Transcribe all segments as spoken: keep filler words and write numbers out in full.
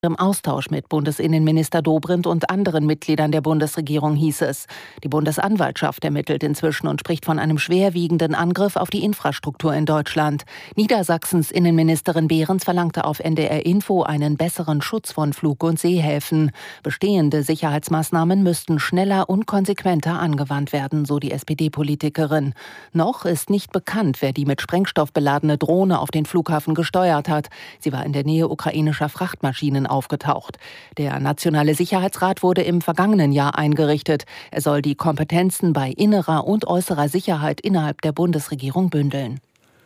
Im Austausch mit Bundesinnenminister Dobrindt und anderen Mitgliedern der Bundesregierung hieß es. Die Bundesanwaltschaft ermittelt inzwischen und spricht von einem schwerwiegenden Angriff auf die Infrastruktur in Deutschland. Niedersachsens Innenministerin Behrens verlangte auf N D R Info einen besseren Schutz von Flug- und Seehäfen. Bestehende Sicherheitsmaßnahmen müssten schneller und konsequenter angewandt werden, so die S P D-Politikerin. Noch ist nicht bekannt, wer die mit Sprengstoff beladene Drohne auf den Flughafen gesteuert hat. Sie war in der Nähe ukrainischer Frachtmaschinen aufgetaucht. Der Nationale Sicherheitsrat wurde im vergangenen Jahr eingerichtet. Er soll die Kompetenzen bei innerer und äußerer Sicherheit innerhalb der Bundesregierung bündeln.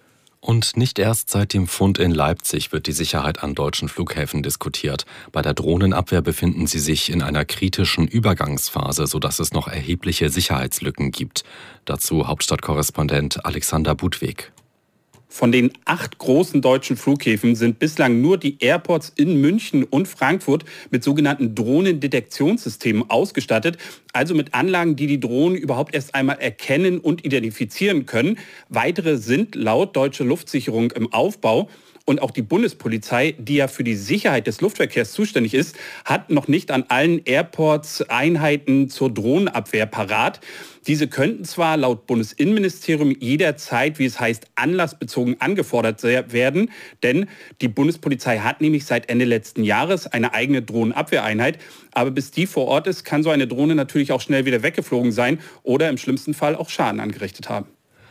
Und nicht erst seit dem Fund in Leipzig wird die Sicherheit an deutschen Flughäfen diskutiert. Bei der Drohnenabwehr befinden sie sich in einer kritischen Übergangsphase, sodass es noch erhebliche Sicherheitslücken gibt. Dazu Hauptstadtkorrespondent Alexander Budwig. Von den acht großen deutschen Flughäfen sind bislang nur die Airports in München und Frankfurt mit sogenannten Drohnendetektionssystemen ausgestattet, also mit Anlagen, die die Drohnen überhaupt erst einmal erkennen und identifizieren können. Weitere sind laut Deutsche Luftsicherung im Aufbau. Und auch die Bundespolizei, die ja für die Sicherheit des Luftverkehrs zuständig ist, hat noch nicht an allen Airports Einheiten zur Drohnenabwehr parat. Diese könnten zwar laut Bundesinnenministerium jederzeit, wie es heißt, anlassbezogen angefordert werden, denn die Bundespolizei hat nämlich seit Ende letzten Jahres eine eigene Drohnenabwehreinheit. Aber bis die vor Ort ist, kann so eine Drohne natürlich auch schnell wieder weggeflogen sein oder im schlimmsten Fall auch Schaden angerichtet haben.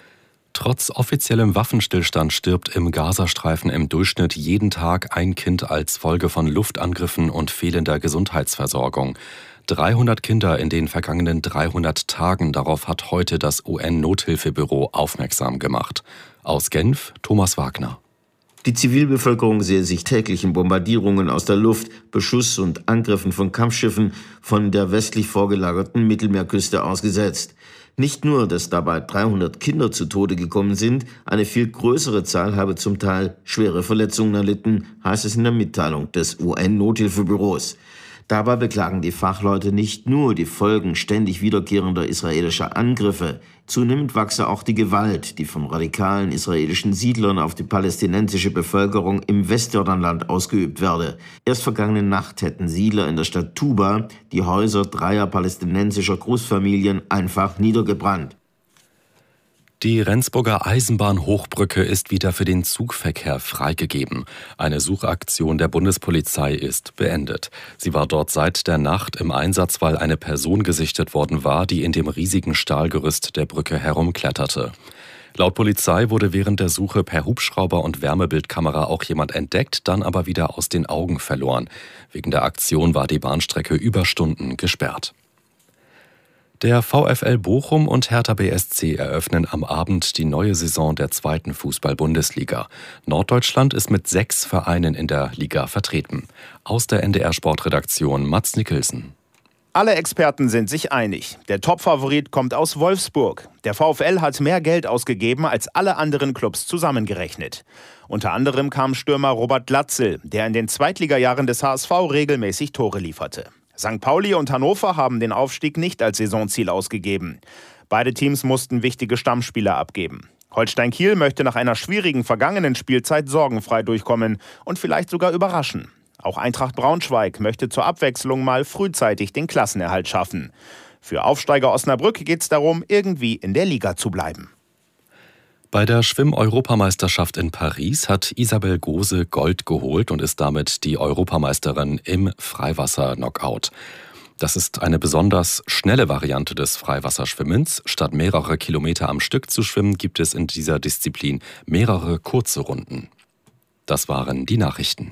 Trotz offiziellem Waffenstillstand stirbt im Gazastreifen im Durchschnitt jeden Tag ein Kind als Folge von Luftangriffen und fehlender Gesundheitsversorgung. dreihundert Kinder in den vergangenen dreihundert Tagen, darauf hat heute das U N-Nothilfebüro aufmerksam gemacht. Aus Genf, Thomas Wagner. Die Zivilbevölkerung sehe sich täglichen Bombardierungen aus der Luft, Beschuss und Angriffen von Kampfschiffen von der westlich vorgelagerten Mittelmeerküste ausgesetzt. Nicht nur, dass dabei dreihundert Kinder zu Tode gekommen sind, eine viel größere Zahl habe zum Teil schwere Verletzungen erlitten, heißt es in der Mitteilung des U N-Nothilfebüros. Dabei beklagen die Fachleute nicht nur die Folgen ständig wiederkehrender israelischer Angriffe. Zunehmend wachse auch die Gewalt, die von radikalen israelischen Siedlern auf die palästinensische Bevölkerung im Westjordanland ausgeübt werde. Erst vergangene Nacht hätten Siedler in der Stadt Tuba die Häuser dreier palästinensischer Großfamilien einfach niedergebrannt. Die Rendsburger Eisenbahnhochbrücke ist wieder für den Zugverkehr freigegeben. Eine Suchaktion der Bundespolizei ist beendet. Sie war dort seit der Nacht im Einsatz, weil eine Person gesichtet worden war, die in dem riesigen Stahlgerüst der Brücke herumkletterte. Laut Polizei wurde während der Suche per Hubschrauber und Wärmebildkamera auch jemand entdeckt, dann aber wieder aus den Augen verloren. Wegen der Aktion war die Bahnstrecke über Stunden gesperrt. Der VfL Bochum und Hertha B S C eröffnen am Abend die neue Saison der zweiten Fußball-Bundesliga. Norddeutschland ist mit sechs Vereinen in der Liga vertreten. Aus der N D R-Sportredaktion Mats Nicholson. Alle Experten sind sich einig. Der Topfavorit kommt aus Wolfsburg. Der VfL hat mehr Geld ausgegeben als alle anderen Clubs zusammengerechnet. Unter anderem kam Stürmer Robert Glatzel, der in den Zweitligajahren des H S V regelmäßig Tore lieferte. Sankt Pauli und Hannover haben den Aufstieg nicht als Saisonziel ausgegeben. Beide Teams mussten wichtige Stammspieler abgeben. Holstein Kiel möchte nach einer schwierigen vergangenen Spielzeit sorgenfrei durchkommen und vielleicht sogar überraschen. Auch Eintracht Braunschweig möchte zur Abwechslung mal frühzeitig den Klassenerhalt schaffen. Für Aufsteiger Osnabrück geht es darum, irgendwie in der Liga zu bleiben. Bei der Schwimm-Europameisterschaft in Paris hat Isabel Gose Gold geholt und ist damit die Europameisterin im Freiwasser-Knockout. Das ist eine besonders schnelle Variante des Freiwasserschwimmens. Statt mehrere Kilometer am Stück zu schwimmen, gibt es in dieser Disziplin mehrere kurze Runden. Das waren die Nachrichten.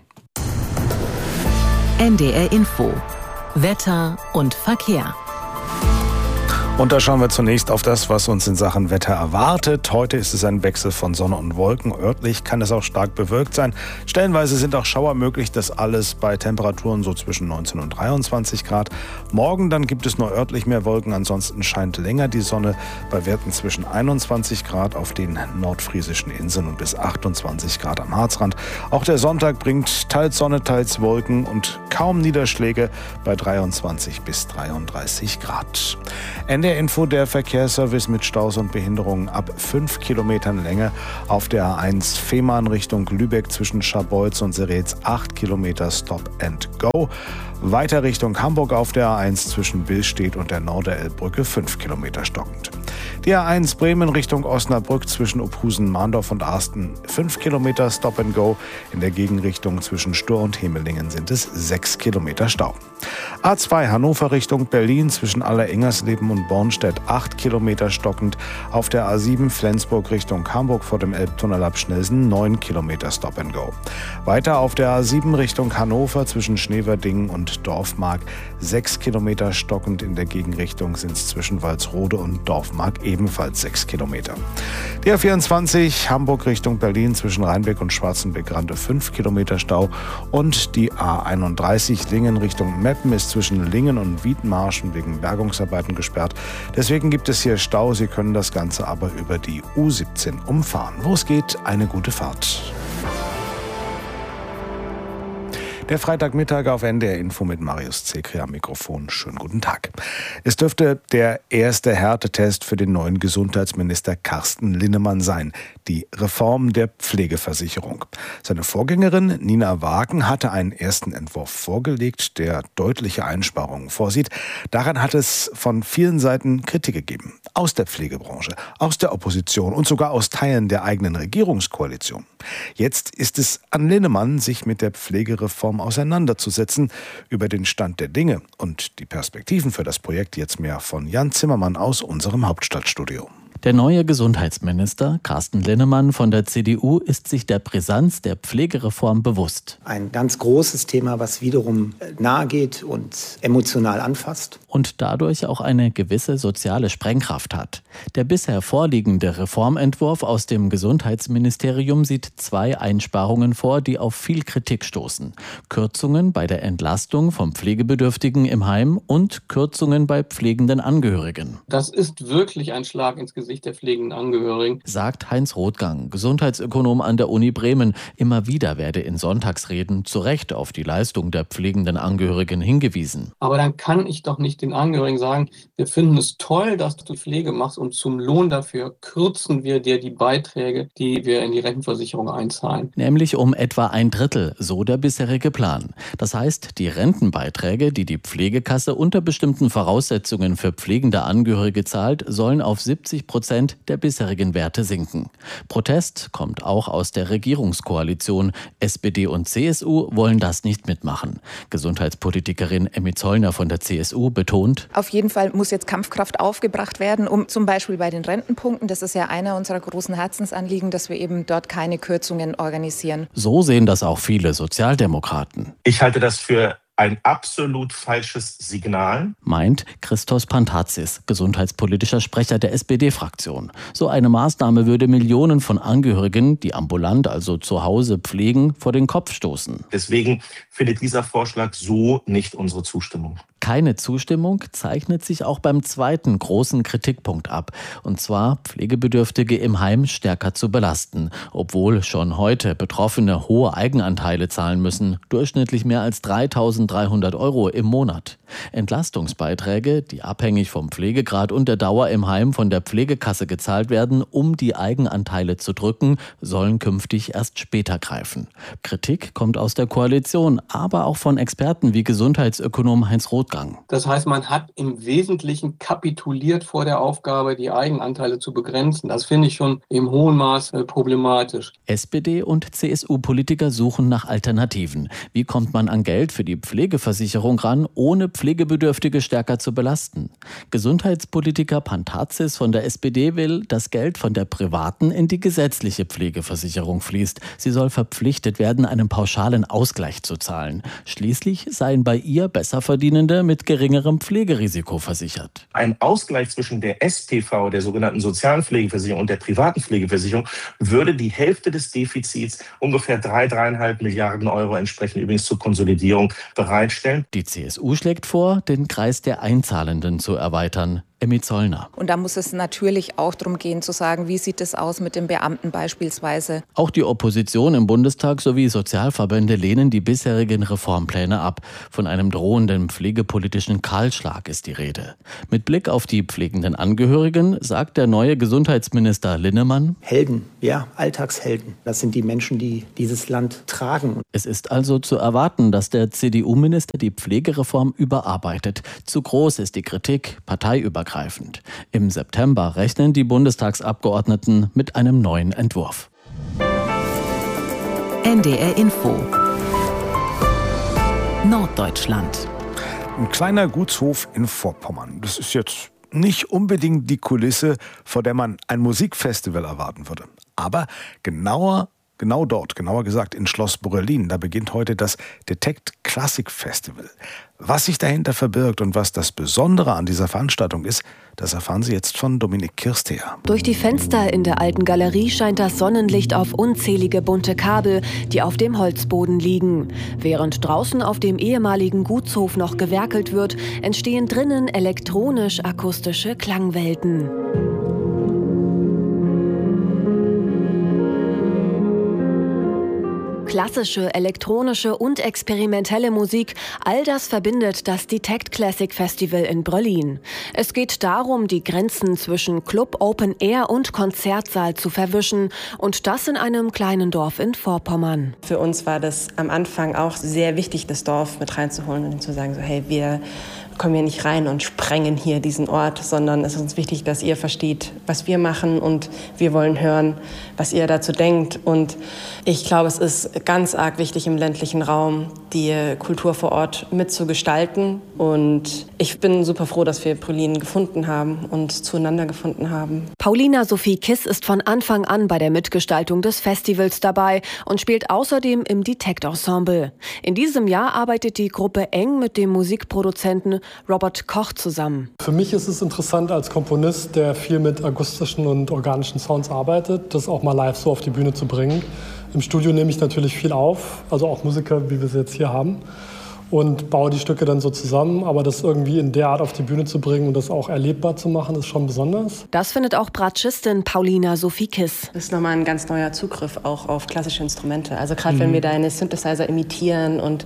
N D R Info. Wetter und Verkehr. Und da schauen wir zunächst auf das, was uns in Sachen Wetter erwartet. Heute ist es ein Wechsel von Sonne und Wolken. Örtlich kann es auch stark bewölkt sein. Stellenweise sind auch Schauer möglich. Das alles bei Temperaturen so zwischen neunzehn und dreiundzwanzig Grad. Morgen dann gibt es nur örtlich mehr Wolken. Ansonsten scheint länger die Sonne bei Werten zwischen einundzwanzig Grad auf den nordfriesischen Inseln und bis achtundzwanzig Grad am Harzrand. Auch der Sonntag bringt teils Sonne, teils Wolken und kaum Niederschläge bei dreiundzwanzig bis dreiunddreißig Grad. Ende N D R Info, der Verkehrsservice mit Staus und Behinderungen ab fünf Kilometern Länge auf der A eins Fehmarn Richtung Lübeck zwischen Scharbeutz und Seretz acht Kilometer Stop and Go. Weiter Richtung Hamburg auf der A eins zwischen Billstedt und der Norderelbbrücke fünf Kilometer stockend. Die A eins Bremen Richtung Osnabrück zwischen Ophusen, Mahndorf und Arsten fünf Kilometer Stop and Go. In der Gegenrichtung zwischen Stur und Hemelingen sind es sechs Kilometer Stau. A zwei Hannover Richtung Berlin zwischen Aller-Ingersleben und Bornstedt acht Kilometer stockend. Auf der A sieben Flensburg Richtung Hamburg vor dem Elbtunnel ab Schnelsen neun Kilometer Stop and Go. Weiter auf der A sieben Richtung Hannover zwischen Schneverdingen und Dorfmark sechs Kilometer stockend. In der Gegenrichtung sind es zwischen Walsrode und Dorfmark ebenfalls sechs Kilometer. Die A vierundzwanzig Hamburg Richtung Berlin zwischen Rheinbeck und Schwarzenbeck-Rande fünf Kilometer Stau. Und die A einunddreißig Lingen Richtung Meppen ist zwischen Lingen und Wiedenmarschen wegen Bergungsarbeiten gesperrt. Deswegen gibt es hier Stau. Sie können das Ganze aber über die U siebzehn umfahren. Wo es geht, eine gute Fahrt. Der Freitagmittag auf N D R Info mit Marius Zekri am Mikrofon. Schönen guten Tag. Es dürfte der erste Härtetest für den neuen Gesundheitsminister Carsten Linnemann sein. Die Reform der Pflegeversicherung. Seine Vorgängerin Nina Wagen hatte einen ersten Entwurf vorgelegt, der deutliche Einsparungen vorsieht. Daran hat es von vielen Seiten Kritik gegeben. Aus der Pflegebranche, aus der Opposition und sogar aus Teilen der eigenen Regierungskoalition. Jetzt ist es an Linnemann, sich mit der Pflegereform auseinanderzusetzen. Über den Stand der Dinge und die Perspektiven für das Projekt jetzt mehr von Jan Zimmermann aus unserem Hauptstadtstudio. Der neue Gesundheitsminister Carsten Linnemann von der C D U ist sich der Brisanz der Pflegereform bewusst. Ein ganz großes Thema, was wiederum nahe geht und emotional anfasst. Und dadurch auch eine gewisse soziale Sprengkraft hat. Der bisher vorliegende Reformentwurf aus dem Gesundheitsministerium sieht zwei Einsparungen vor, die auf viel Kritik stoßen. Kürzungen bei der Entlastung von Pflegebedürftigen im Heim und Kürzungen bei pflegenden Angehörigen. Das ist wirklich ein Schlag ins Gesicht der pflegenden Angehörigen, sagt Heinz Rothgang, Gesundheitsökonom an der Uni Bremen. Immer wieder werde in Sonntagsreden zu Recht auf die Leistung der pflegenden Angehörigen hingewiesen. Aber dann kann ich doch nicht den Angehörigen sagen, wir finden es toll, dass du Pflege machst und zum Lohn dafür kürzen wir dir die Beiträge, die wir in die Rentenversicherung einzahlen. Nämlich um etwa ein Drittel, so der bisherige Plan. Das heißt, die Rentenbeiträge, die die Pflegekasse unter bestimmten Voraussetzungen für pflegende Angehörige zahlt, sollen auf siebzig Prozent der bisherigen Werte sinken. Protest kommt auch aus der Regierungskoalition. S P D und C S U wollen das nicht mitmachen. Gesundheitspolitikerin Emmy Zollner von der C S U betont: Auf jeden Fall muss jetzt Kampfkraft aufgebracht werden, um zum Beispiel bei den Rentenpunkten, das ist ja einer unserer großen Herzensanliegen, dass wir eben dort keine Kürzungen organisieren. So sehen das auch viele Sozialdemokraten. Ich halte das für ein absolut falsches Signal, meint Christos Pantazis, gesundheitspolitischer Sprecher der S P D-Fraktion. So eine Maßnahme würde Millionen von Angehörigen, die ambulant, also zu Hause pflegen, vor den Kopf stoßen. Deswegen findet dieser Vorschlag so nicht unsere Zustimmung. Keine Zustimmung zeichnet sich auch beim zweiten großen Kritikpunkt ab, und zwar Pflegebedürftige im Heim stärker zu belasten, obwohl schon heute Betroffene hohe Eigenanteile zahlen müssen, durchschnittlich mehr als dreitausenddreihundert Euro im Monat. Entlastungsbeiträge, die abhängig vom Pflegegrad und der Dauer im Heim von der Pflegekasse gezahlt werden, um die Eigenanteile zu drücken, sollen künftig erst später greifen. Kritik kommt aus der Koalition, aber auch von Experten wie Gesundheitsökonom Heinz Rothgang. Das heißt, man hat im Wesentlichen kapituliert vor der Aufgabe, die Eigenanteile zu begrenzen. Das finde ich schon im hohen Maß problematisch. S P D und C S U-Politiker suchen nach Alternativen. Wie kommt man an Geld für die Pflegeversicherung ran, ohne Pflegebedürftige stärker zu belasten? Gesundheitspolitiker Pantazis von der S P D will, dass Geld von der privaten in die gesetzliche Pflegeversicherung fließt. Sie soll verpflichtet werden, einen pauschalen Ausgleich zu zahlen. Schließlich seien bei ihr Besserverdienende mit geringerem Pflegerisiko versichert. Ein Ausgleich zwischen der S P V, der sogenannten sozialen Pflegeversicherung, und der privaten Pflegeversicherung würde die Hälfte des Defizits, ungefähr drei, dreieinhalb Milliarden Euro, entsprechend übrigens zur Konsolidierung bereitstellen. Die C S U schlägt vor, den Kreis der Einzahlenden zu erweitern. Emmy Zollner. Und da muss es natürlich auch darum gehen zu sagen, wie sieht es aus mit den Beamten beispielsweise. Auch die Opposition im Bundestag sowie Sozialverbände lehnen die bisherigen Reformpläne ab. Von einem drohenden pflegepolitischen Kahlschlag ist die Rede. Mit Blick auf die pflegenden Angehörigen sagt der neue Gesundheitsminister Linnemann: Helden, ja, Alltagshelden. Das sind die Menschen, die dieses Land tragen. Es ist also zu erwarten, dass der C D U-Minister die Pflegereform überarbeitet. Zu groß ist die Kritik, parteiübergreifend. Im September rechnen die Bundestagsabgeordneten mit einem neuen Entwurf. N D R Info Norddeutschland. Ein kleiner Gutshof in Vorpommern. Das ist jetzt nicht unbedingt die Kulisse, vor der man ein Musikfestival erwarten würde. Aber genauer Genau dort, genauer gesagt in Schloss Borrelin, da beginnt heute das Detect Classic Festival. Was sich dahinter verbirgt und was das Besondere an dieser Veranstaltung ist, das erfahren Sie jetzt von Dominik Kirstea. Durch die Fenster in der alten Galerie scheint das Sonnenlicht auf unzählige bunte Kabel, die auf dem Holzboden liegen. Während draußen auf dem ehemaligen Gutshof noch gewerkelt wird, entstehen drinnen elektronisch-akustische Klangwelten. Klassische, elektronische und experimentelle Musik, all das verbindet das Detect Classic Festival in Bröllin. Es geht darum, die Grenzen zwischen Club, Open Air und Konzertsaal zu verwischen, und das in einem kleinen Dorf in Vorpommern. Für uns war das am Anfang auch sehr wichtig, das Dorf mit reinzuholen und zu sagen, so, hey, wir kommen hier nicht rein und sprengen hier diesen Ort, sondern es ist uns wichtig, dass ihr versteht, was wir machen, und wir wollen hören, was ihr dazu denkt. Und ich glaube, es ist ganz arg wichtig, im ländlichen Raum die Kultur vor Ort mitzugestalten. Und ich bin super froh, dass wir Bröllin gefunden haben und zueinander gefunden haben. Paulina Sophie Kiss ist von Anfang an bei der Mitgestaltung des Festivals dabei und spielt außerdem im Detect-Ensemble. In diesem Jahr arbeitet die Gruppe eng mit dem Musikproduzenten Robert Koch zusammen. Für mich ist es interessant als Komponist, der viel mit akustischen und organischen Sounds arbeitet, das auch mal live so auf die Bühne zu bringen. Im Studio nehme ich natürlich viel auf, also auch Musiker, wie wir sie jetzt hier haben, und baue die Stücke dann so zusammen. Aber das irgendwie in der Art auf die Bühne zu bringen und das auch erlebbar zu machen, ist schon besonders. Das findet auch Bratschistin Paulina Sophie Kiss. Das ist nochmal ein ganz neuer Zugriff auch auf klassische Instrumente. Also gerade Mhm. wenn wir deine Synthesizer imitieren und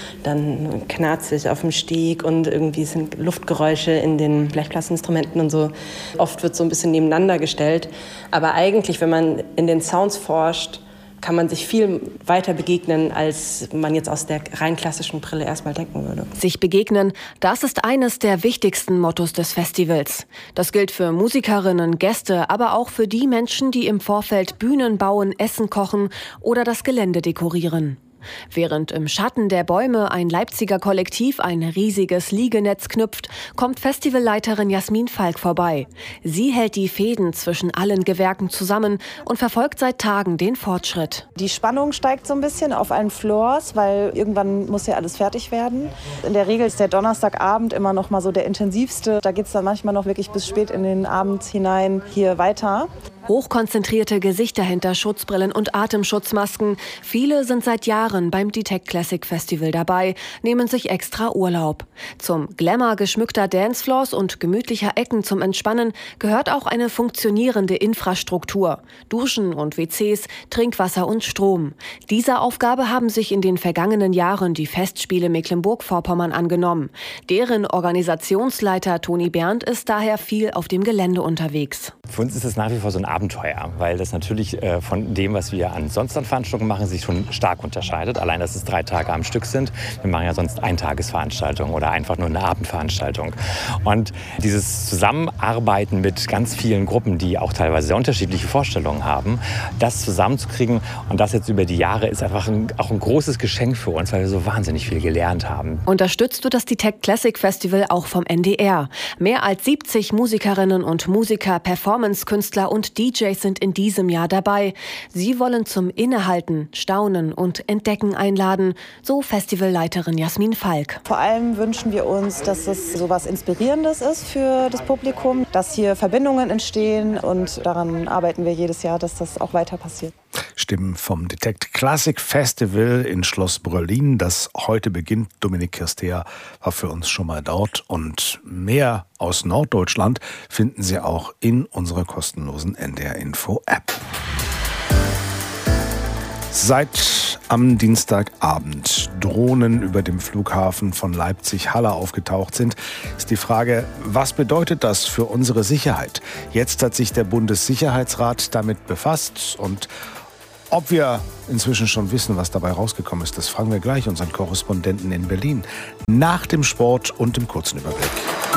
dann knarzig auf dem Steg und irgendwie sind Luftgeräusche in den Blechblasinstrumenten und so. Oft wird so ein bisschen nebeneinander gestellt. Aber eigentlich, wenn man in den Sounds forscht, kann man sich viel weiter begegnen, als man jetzt aus der rein klassischen Brille erstmal denken würde. Sich begegnen, das ist eines der wichtigsten Mottos des Festivals. Das gilt für Musikerinnen, Gäste, aber auch für die Menschen, die im Vorfeld Bühnen bauen, Essen kochen oder das Gelände dekorieren. Während im Schatten der Bäume ein Leipziger Kollektiv ein riesiges Liegenetz knüpft, kommt Festivalleiterin Jasmin Falk vorbei. Sie hält die Fäden zwischen allen Gewerken zusammen und verfolgt seit Tagen den Fortschritt. Die Spannung steigt so ein bisschen auf allen Floors, weil irgendwann muss ja alles fertig werden. In der Regel ist der Donnerstagabend immer noch mal so der intensivste. Da geht es dann manchmal noch wirklich bis spät in den Abend hinein hier weiter. Hochkonzentrierte Gesichter hinter Schutzbrillen und Atemschutzmasken. Viele sind seit Jahren beim Detect Classic Festival dabei, nehmen sich extra Urlaub. Zum Glamour geschmückter Dancefloors und gemütlicher Ecken zum Entspannen gehört auch eine funktionierende Infrastruktur. Duschen und W Cs, Trinkwasser und Strom. Dieser Aufgabe haben sich in den vergangenen Jahren die Festspiele Mecklenburg-Vorpommern angenommen. Deren Organisationsleiter Toni Berndt ist daher viel auf dem Gelände unterwegs. Für uns ist es nach wie vor so ein Abenteuer, weil das natürlich äh, von dem, was wir ansonsten an Veranstaltungen machen, sich schon stark unterscheidet. Allein, dass es drei Tage am Stück sind. Wir machen ja sonst Eintagesveranstaltungen oder einfach nur eine Abendveranstaltung. Und dieses Zusammenarbeiten mit ganz vielen Gruppen, die auch teilweise sehr unterschiedliche Vorstellungen haben, das zusammenzukriegen und das jetzt über die Jahre ist einfach ein, auch ein großes Geschenk für uns, weil wir so wahnsinnig viel gelernt haben. Unterstützt wird das Detect Classic Festival auch vom N D R. Mehr als siebzig Musikerinnen und Musiker, Performance-Künstler und D Js sind in diesem Jahr dabei. Sie wollen zum Innehalten, Staunen und Entdecken einladen, so Festivalleiterin Jasmin Falk. Vor allem wünschen wir uns, dass es so was Inspirierendes ist für das Publikum, dass hier Verbindungen entstehen, und daran arbeiten wir jedes Jahr, dass das auch weiter passiert. Stimmen vom Detect Classic Festival in Schloss Bröllin, das heute beginnt. Dominik Kirstea war für uns schon mal dort und mehr aus Norddeutschland finden Sie auch in unserer kostenlosen N D R Info App. Seit am Dienstagabend Drohnen über dem Flughafen von Leipzig-Halle aufgetaucht sind, ist die Frage, was bedeutet das für unsere Sicherheit? Jetzt hat sich der Bundessicherheitsrat damit befasst und ob wir inzwischen schon wissen, was dabei rausgekommen ist, das fragen wir gleich unseren Korrespondenten in Berlin nach dem Sport und dem kurzen Überblick.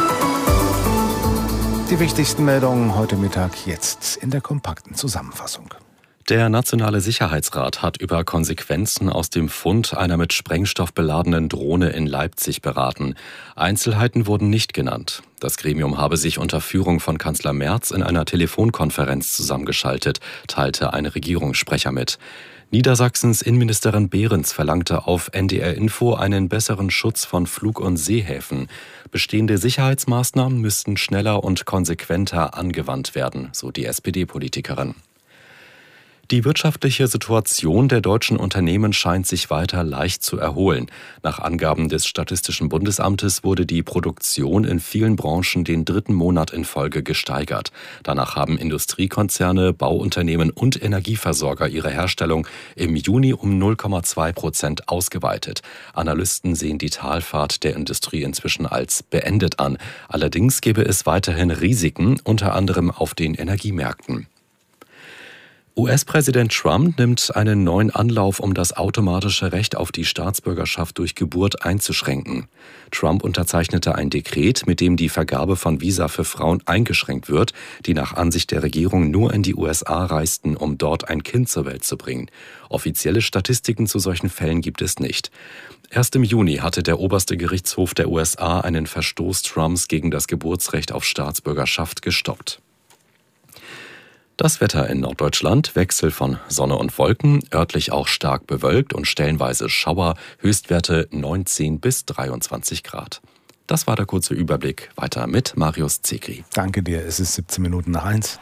Die wichtigsten Meldungen heute Mittag jetzt in der kompakten Zusammenfassung. Der Nationale Sicherheitsrat hat über Konsequenzen aus dem Fund einer mit Sprengstoff beladenen Drohne in Leipzig beraten. Einzelheiten wurden nicht genannt. Das Gremium habe sich unter Führung von Kanzler Merz in einer Telefonkonferenz zusammengeschaltet, teilte ein Regierungssprecher mit. Niedersachsens Innenministerin Behrens verlangte auf N D R Info einen besseren Schutz von Flug- und Seehäfen. Bestehende Sicherheitsmaßnahmen müssten schneller und konsequenter angewandt werden, so die S P D-Politikerin. Die wirtschaftliche Situation der deutschen Unternehmen scheint sich weiter leicht zu erholen. Nach Angaben des Statistischen Bundesamtes wurde die Produktion in vielen Branchen den dritten Monat in Folge gesteigert. Danach haben Industriekonzerne, Bauunternehmen und Energieversorger ihre Herstellung im Juni um null Komma zwei Prozent ausgeweitet. Analysten sehen die Talfahrt der Industrie inzwischen als beendet an. Allerdings gäbe es weiterhin Risiken, unter anderem auf den Energiemärkten. U S-Präsident Trump nimmt einen neuen Anlauf, um das automatische Recht auf die Staatsbürgerschaft durch Geburt einzuschränken. Trump unterzeichnete ein Dekret, mit dem die Vergabe von Visa für Frauen eingeschränkt wird, die nach Ansicht der Regierung nur in die U S A reisten, um dort ein Kind zur Welt zu bringen. Offizielle Statistiken zu solchen Fällen gibt es nicht. Erst im Juni hatte der oberste Gerichtshof der U S A einen Verstoß Trumps gegen das Geburtsrecht auf Staatsbürgerschaft gestoppt. Das Wetter in Norddeutschland, Wechsel von Sonne und Wolken, örtlich auch stark bewölkt und stellenweise Schauer, Höchstwerte neunzehn bis dreiundzwanzig Grad. Das war der kurze Überblick. Weiter mit Marius Zekri. Danke dir, es ist siebzehn Minuten nach eins.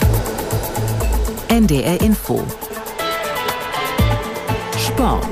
N D R Info. Sport.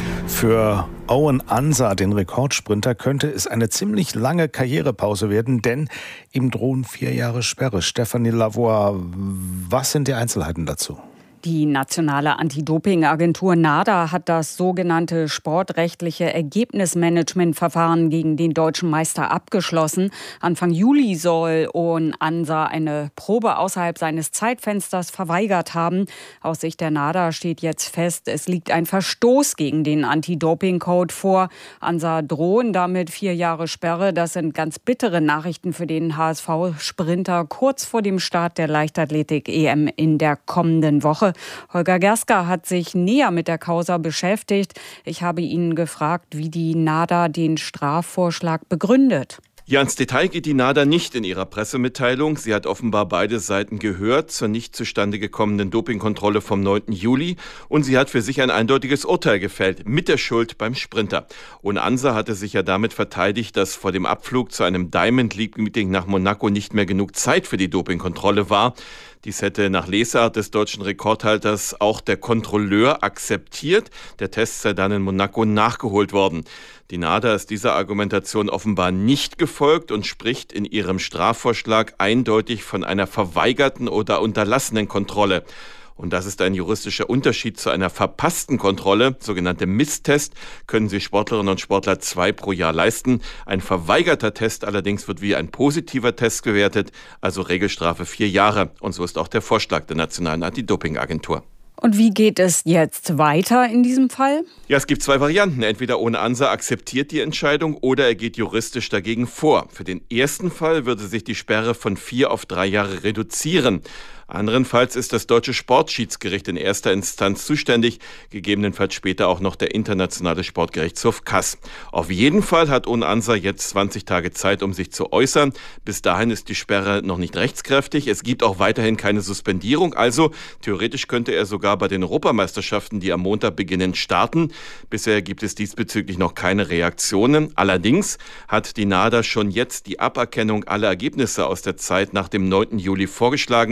Für Owen Ansa, den Rekordsprinter, könnte es eine ziemlich lange Karrierepause werden, denn ihm drohen vier Jahre Sperre. Stefanie Lavoie, was sind die Einzelheiten dazu? Die nationale Anti-Doping-Agentur NADA hat das sogenannte sportrechtliche Ergebnismanagementverfahren gegen den deutschen Meister abgeschlossen. Anfang Juli soll Owen Ansa eine Probe außerhalb seines Zeitfensters verweigert haben. Aus Sicht der NADA steht jetzt fest, es liegt ein Verstoß gegen den Anti-Doping-Code vor. Ansa drohen damit vier Jahre Sperre. Das sind ganz bittere Nachrichten für den H S V-Sprinter kurz vor dem Start der Leichtathletik-E M in der kommenden Woche. Holger Gerska hat sich näher mit der Causa beschäftigt. Ich habe ihn gefragt, wie die NADA den Strafvorschlag begründet. Ja, ins Detail geht die NADA nicht in ihrer Pressemitteilung. Sie hat offenbar beide Seiten gehört zur nicht zustande gekommenen Dopingkontrolle vom neunten Juli und sie hat für sich ein eindeutiges Urteil gefällt, mit der Schuld beim Sprinter. Und Ansa hatte sich ja damit verteidigt, dass vor dem Abflug zu einem Diamond League Meeting nach Monaco nicht mehr genug Zeit für die Dopingkontrolle war. Dies hätte nach Lesart des deutschen Rekordhalters auch der Kontrolleur akzeptiert. Der Test sei dann in Monaco nachgeholt worden. Die NADA ist dieser Argumentation offenbar nicht gefolgt und spricht in ihrem Strafvorschlag eindeutig von einer verweigerten oder unterlassenen Kontrolle. Und das ist ein juristischer Unterschied zu einer verpassten Kontrolle, sogenannte Misstest, können sich Sportlerinnen und Sportler zwei pro Jahr leisten. Ein verweigerter Test allerdings wird wie ein positiver Test gewertet, also Regelstrafe vier Jahre. Und so ist auch der Vorschlag der Nationalen Anti-Doping-Agentur. Und wie geht es jetzt weiter in diesem Fall? Ja, es gibt zwei Varianten. Entweder Owen Ansa akzeptiert die Entscheidung oder er geht juristisch dagegen vor. Für den ersten Fall würde sich die Sperre von vier auf drei Jahre reduzieren. Anderenfalls ist das deutsche Sportschiedsgericht in erster Instanz zuständig, gegebenenfalls später auch noch der internationale Sportgerichtshof K A S. Auf jeden Fall hat Owen Ansa jetzt zwanzig Tage Zeit, um sich zu äußern. Bis dahin ist die Sperre noch nicht rechtskräftig. Es gibt auch weiterhin keine Suspendierung. Also theoretisch könnte er sogar bei den Europameisterschaften, die am Montag beginnen, starten. Bisher gibt es diesbezüglich noch keine Reaktionen. Allerdings hat die NADA schon jetzt die Aberkennung aller Ergebnisse aus der Zeit nach dem neunten Juli vorgeschlagen.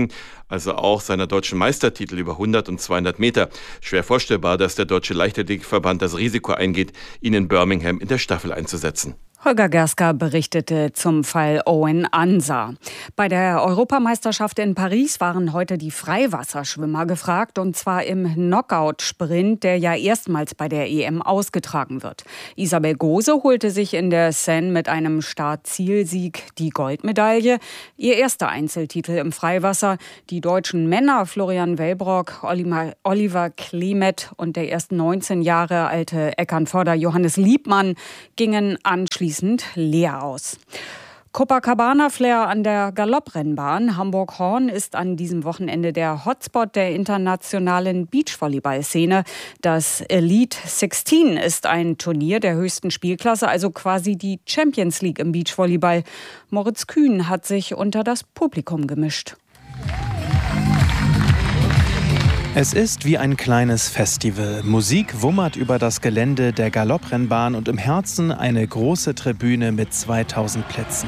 also auch seiner deutschen Meistertitel über hundert und zweihundert Meter. Schwer vorstellbar, dass der Deutsche Leichtathletikverband das Risiko eingeht, ihn in Birmingham in der Staffel einzusetzen. Holger Gerska berichtete zum Fall Owen Ansa. Bei der Europameisterschaft in Paris waren heute die Freiwasserschwimmer gefragt, und zwar im Knockout-Sprint, der ja erstmals bei der E M ausgetragen wird. Isabel Gose holte sich in der Seine mit einem Start-Ziel-Sieg die Goldmedaille. Ihr erster Einzeltitel im Freiwasser. Die deutschen Männer Florian Wellbrock, Oliver Klemet und der erst neunzehn Jahre alte Eckernförder Johannes Liebmann gingen anschließend leer aus. Copacabana-Flair an der Galopprennbahn Hamburg-Horn ist an diesem Wochenende der Hotspot der internationalen Beachvolleyball-Szene. Das Elite sechzehn ist ein Turnier der höchsten Spielklasse, also quasi die Champions League im Beachvolleyball. Moritz Kühn hat sich unter das Publikum gemischt. Es ist wie ein kleines Festival. Musik wummert über das Gelände der Galopprennbahn und im Herzen eine große Tribüne mit zweitausend Plätzen.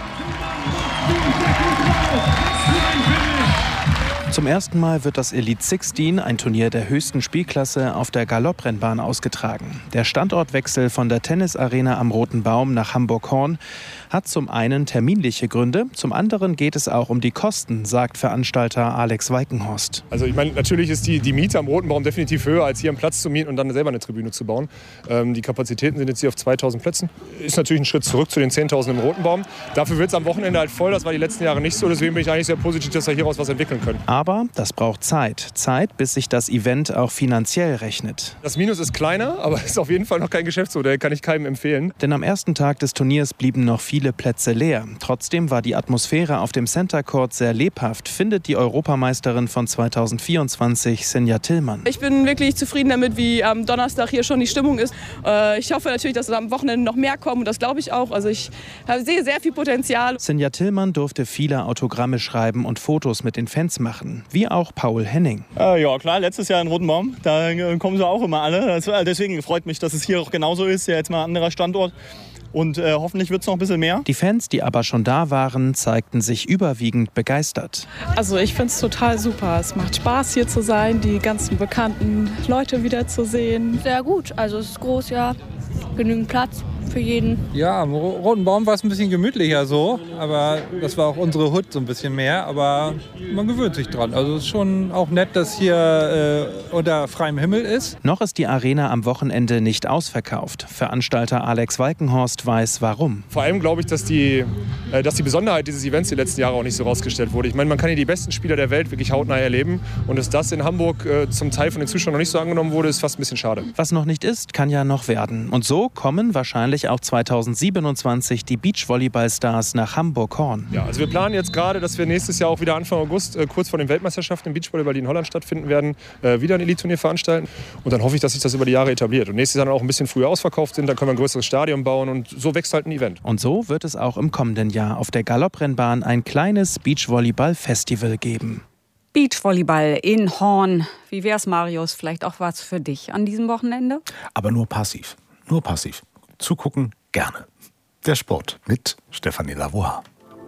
Zum ersten Mal wird das Elite sechzehn, ein Turnier der höchsten Spielklasse, auf der Galopprennbahn ausgetragen. Der Standortwechsel von der Tennisarena am Roten Baum nach Hamburg-Horn hat zum einen terminliche Gründe, zum anderen geht es auch um die Kosten, sagt Veranstalter Alex Weikenhorst. Also ich meine, natürlich ist die, die Miete am Roten Baum definitiv höher, als hier einen Platz zu mieten und dann selber eine Tribüne zu bauen. Ähm, die Kapazitäten sind jetzt hier auf zweitausend Plätzen. Ist natürlich ein Schritt zurück zu den zehntausend im Roten Baum. Dafür wird es am Wochenende halt voll, das war die letzten Jahre nicht so, deswegen bin ich eigentlich sehr positiv, dass wir hieraus was entwickeln können. Aber das braucht Zeit. Zeit, bis sich das Event auch finanziell rechnet. Das Minus ist kleiner, aber es ist auf jeden Fall noch kein Geschäftsmodell, kann ich keinem empfehlen. Denn am ersten Tag des Turniers blieben noch viele Plätze leer. Trotzdem war die Atmosphäre auf dem Center Court sehr lebhaft, findet die Europameisterin von zweitausendvierundzwanzig, Sinja Tillmann. Ich bin wirklich zufrieden damit, wie am Donnerstag hier schon die Stimmung ist. Ich hoffe natürlich, dass am Wochenende noch mehr kommen, und das glaube ich auch. Also ich sehe sehr viel Potenzial. Sinja Tillmann durfte viele Autogramme schreiben und Fotos mit den Fans machen, wie auch Paul Henning. Äh, ja klar, letztes Jahr in Roten Baum, da kommen sie auch immer alle. Das, deswegen freut mich, dass es hier auch genauso ist, ja jetzt mal ein anderer Standort. Und äh, hoffentlich wird es noch ein bisschen mehr. Die Fans, die aber schon da waren, zeigten sich überwiegend begeistert. Also ich finde es total super. Es macht Spaß, hier zu sein, die ganzen bekannten Leute wiederzusehen. Sehr gut, also es ist groß, ja, genügend Platz für jeden. Ja, am Roten Baum war es ein bisschen gemütlicher so, aber das war auch unsere Hut so ein bisschen mehr, aber man gewöhnt sich dran. Also es ist schon auch nett, dass hier äh, unter freiem Himmel ist. Noch ist die Arena am Wochenende nicht ausverkauft. Veranstalter Alex Weikenhorst weiß, warum. Vor allem glaube ich, dass die, äh, dass die Besonderheit dieses Events die letzten Jahre auch nicht so rausgestellt wurde. Ich meine, man kann hier die besten Spieler der Welt wirklich hautnah erleben, und dass das in Hamburg äh, zum Teil von den Zuschauern noch nicht so angenommen wurde, ist fast ein bisschen schade. Was noch nicht ist, kann ja noch werden. Und so kommen wahrscheinlich auch zweitausendsiebenundzwanzig die Beachvolleyball-Stars nach Hamburg-Horn. Ja, also wir planen jetzt gerade, dass wir nächstes Jahr auch wieder Anfang August, äh, kurz vor den Weltmeisterschaften im Beachvolleyball, die in Holland stattfinden werden, äh, wieder ein Elite-Turnier veranstalten. Und dann hoffe ich, dass sich das über die Jahre etabliert. Und nächstes Jahr dann auch ein bisschen früher ausverkauft sind, dann können wir ein größeres Stadion bauen, und so wächst halt ein Event. Und so wird es auch im kommenden Jahr auf der Galopprennbahn ein kleines Beachvolleyball-Festival geben. Beachvolleyball in Horn. Wie wär's, Marius? Vielleicht auch was für dich an diesem Wochenende? Aber nur passiv. Nur passiv. Zugucken gerne. Der Sport mit Stefanie Lavoie.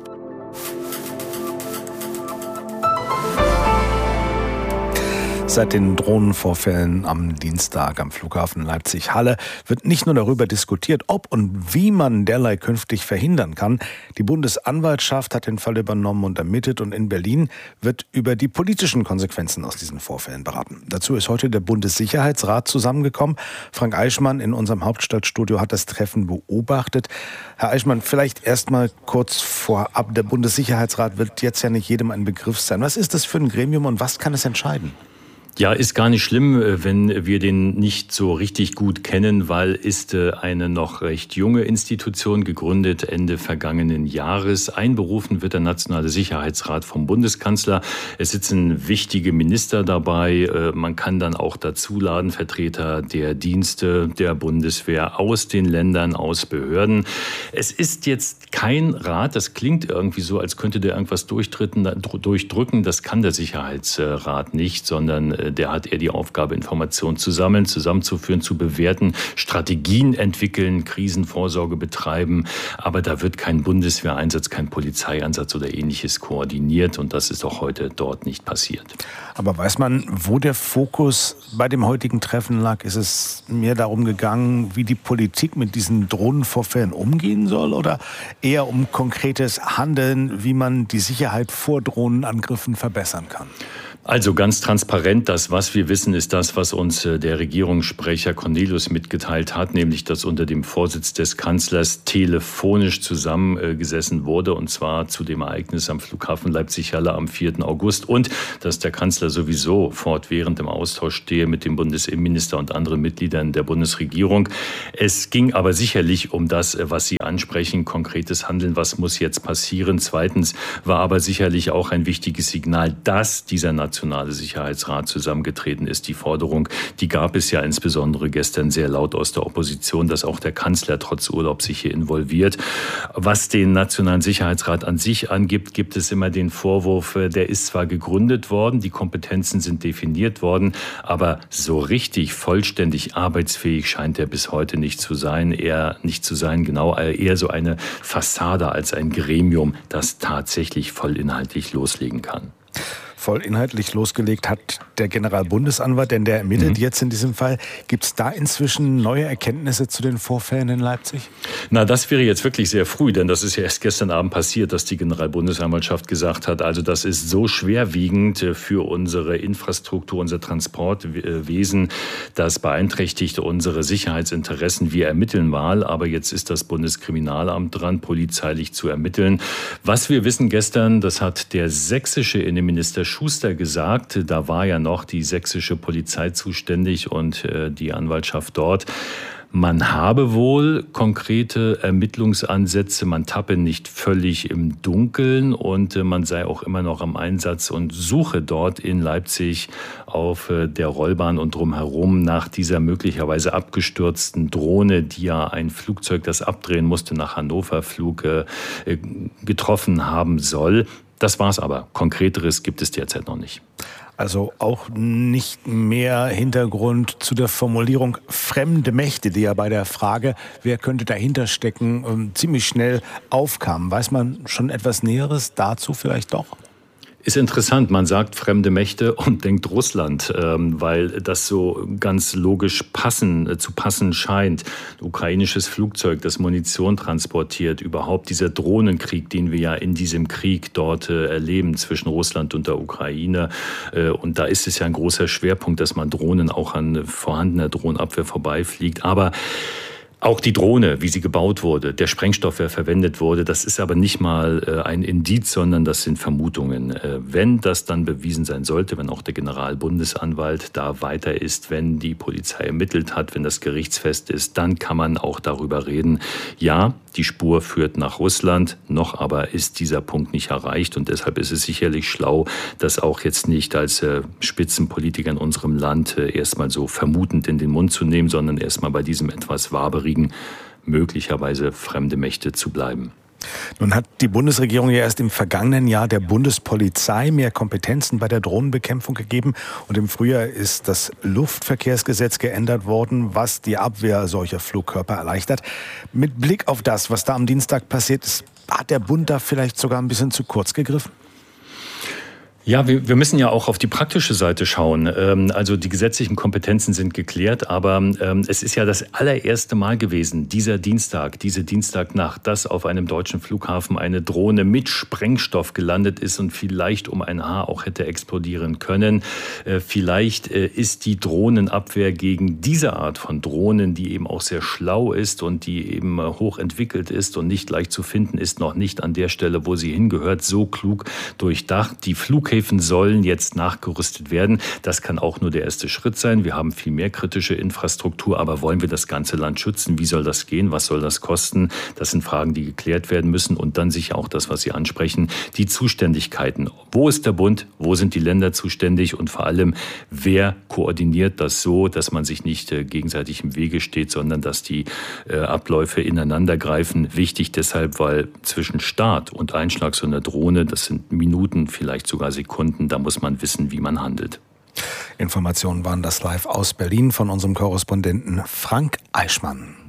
Seit den Drohnenvorfällen am Dienstag am Flughafen Leipzig-Halle wird nicht nur darüber diskutiert, ob und wie man derlei künftig verhindern kann. Die Bundesanwaltschaft hat den Fall übernommen und ermittelt, und in Berlin wird über die politischen Konsequenzen aus diesen Vorfällen beraten. Dazu ist heute der Bundessicherheitsrat zusammengekommen. Frank Eichmann in unserem Hauptstadtstudio hat das Treffen beobachtet. Herr Eichmann, vielleicht erst mal kurz vorab. Der Bundessicherheitsrat wird jetzt ja nicht jedem ein Begriff sein. Was ist das für ein Gremium und was kann es entscheiden? Ja, ist gar nicht schlimm, wenn wir den nicht so richtig gut kennen, weil ist eine noch recht junge Institution, gegründet Ende vergangenen Jahres. Einberufen wird der Nationale Sicherheitsrat vom Bundeskanzler. Es sitzen wichtige Minister dabei. Man kann dann auch dazuladen Vertreter der Dienste der Bundeswehr aus den Ländern, aus Behörden. Es ist jetzt kein Rat, das klingt irgendwie so, als könnte der irgendwas durchdrücken. Das kann der Sicherheitsrat nicht, sondern Der hat eher die Aufgabe, Informationen zu sammeln, zusammenzuführen, zu bewerten, Strategien entwickeln, Krisenvorsorge betreiben. Aber da wird kein Bundeswehreinsatz, kein Polizeieinsatz oder Ähnliches koordiniert. Und das ist auch heute dort nicht passiert. Aber weiß man, wo der Fokus bei dem heutigen Treffen lag? Ist es mehr darum gegangen, wie die Politik mit diesen Drohnenvorfällen umgehen soll? Oder eher um konkretes Handeln, wie man die Sicherheit vor Drohnenangriffen verbessern kann? Also ganz transparent, das, was wir wissen, ist das, was uns der Regierungssprecher Cornelius mitgeteilt hat, nämlich, dass unter dem Vorsitz des Kanzlers telefonisch zusammengesessen wurde, und zwar zu dem Ereignis am Flughafen Leipzig-Halle am vierten August, und dass der Kanzler sowieso fortwährend im Austausch stehe mit dem Bundesinnenminister und anderen Mitgliedern der Bundesregierung. Es ging aber sicherlich um das, was Sie ansprechen, konkretes Handeln, was muss jetzt passieren. Zweitens war aber sicherlich auch ein wichtiges Signal, dass dieser Nationalrat Nationale Sicherheitsrat zusammengetreten ist. Die Forderung, die gab es ja insbesondere gestern sehr laut aus der Opposition, dass auch der Kanzler trotz Urlaub sich hier involviert. Was den Nationalen Sicherheitsrat an sich angibt, gibt es immer den Vorwurf, der ist zwar gegründet worden, die Kompetenzen sind definiert worden, aber so richtig vollständig arbeitsfähig scheint er bis heute nicht zu sein. Eher nicht zu sein, genau, eher so eine Fassade als ein Gremium, das tatsächlich vollinhaltlich loslegen kann. Voll inhaltlich losgelegt hat der Generalbundesanwalt, denn der ermittelt mhm. jetzt in diesem Fall. Gibt es da inzwischen neue Erkenntnisse zu den Vorfällen in Leipzig? Na, das wäre jetzt wirklich sehr früh, denn das ist ja erst gestern Abend passiert, dass die Generalbundesanwaltschaft gesagt hat, also das ist so schwerwiegend für unsere Infrastruktur, unser Transportwesen, das beeinträchtigt unsere Sicherheitsinteressen. Wir ermitteln mal, aber jetzt ist das Bundeskriminalamt dran, polizeilich zu ermitteln. Was wir wissen gestern, das hat der sächsische Innenminister Schuster gesagt, da war ja noch die sächsische Polizei zuständig und äh, die Anwaltschaft dort. Man habe wohl konkrete Ermittlungsansätze, man tappe nicht völlig im Dunkeln und äh, man sei auch immer noch am Einsatz und suche dort in Leipzig auf äh, der Rollbahn und drumherum nach dieser möglicherweise abgestürzten Drohne, die ja ein Flugzeug, das abdrehen musste, nach Hannover Flug äh, getroffen haben soll. Das war's aber. Konkreteres gibt es derzeit noch nicht. Also auch nicht mehr Hintergrund zu der Formulierung fremde Mächte, die ja bei der Frage, wer könnte dahinter stecken, ziemlich schnell aufkam. Weiß man schon etwas Näheres dazu vielleicht doch? Ist interessant, man sagt fremde Mächte und denkt Russland, weil das so ganz logisch passen, zu passen scheint. Ein ukrainisches Flugzeug, das Munition transportiert, überhaupt dieser Drohnenkrieg, den wir ja in diesem Krieg dort erleben zwischen Russland und der Ukraine. Und da ist es ja ein großer Schwerpunkt, dass man Drohnen auch an vorhandener Drohnenabwehr vorbeifliegt. Aber auch die Drohne, wie sie gebaut wurde, der Sprengstoff, der verwendet wurde, das ist aber nicht mal äh, ein Indiz, sondern das sind Vermutungen. Äh, wenn das dann bewiesen sein sollte, wenn auch der Generalbundesanwalt da weiter ist, wenn die Polizei ermittelt hat, wenn das gerichtsfest ist, dann kann man auch darüber reden. Ja, die Spur führt nach Russland, noch aber ist dieser Punkt nicht erreicht und deshalb ist es sicherlich schlau, das auch jetzt nicht als äh, Spitzenpolitiker in unserem Land äh, erstmal so vermutend in den Mund zu nehmen, sondern erstmal bei diesem etwas waberigen möglicherweise fremde Mächte zu bleiben. Nun hat die Bundesregierung ja erst im vergangenen Jahr der Bundespolizei mehr Kompetenzen bei der Drohnenbekämpfung gegeben. Und im Frühjahr ist das Luftverkehrsgesetz geändert worden, was die Abwehr solcher Flugkörper erleichtert. Mit Blick auf das, was da am Dienstag passiert ist, hat der Bund da vielleicht sogar ein bisschen zu kurz gegriffen? Ja, wir, wir müssen ja auch auf die praktische Seite schauen. Ähm, also die gesetzlichen Kompetenzen sind geklärt, aber ähm, es ist ja das allererste Mal gewesen, dieser Dienstag, diese Dienstagnacht, dass auf einem deutschen Flughafen eine Drohne mit Sprengstoff gelandet ist und vielleicht um ein Haar auch hätte explodieren können. Äh, vielleicht äh, ist die Drohnenabwehr gegen diese Art von Drohnen, die eben auch sehr schlau ist und die eben äh, hochentwickelt ist und nicht leicht zu finden ist, noch nicht an der Stelle, wo sie hingehört, so klug durchdacht. Die Flughäfen sollen jetzt nachgerüstet werden. Das kann auch nur der erste Schritt sein. Wir haben viel mehr kritische Infrastruktur, aber wollen wir das ganze Land schützen? Wie soll das gehen? Was soll das kosten? Das sind Fragen, die geklärt werden müssen. Und dann sicher auch das, was Sie ansprechen, die Zuständigkeiten. Wo ist der Bund? Wo sind die Länder zuständig? Und vor allem, wer koordiniert das so, dass man sich nicht äh, gegenseitig im Wege steht, sondern dass die äh, Abläufe ineinander greifen? Wichtig deshalb, weil zwischen Start und Einschlag so einer Drohne, das sind Minuten, vielleicht sogar Sekunden, da muss man wissen, wie man handelt. Informationen waren das live aus Berlin von unserem Korrespondenten Frank Eichmann.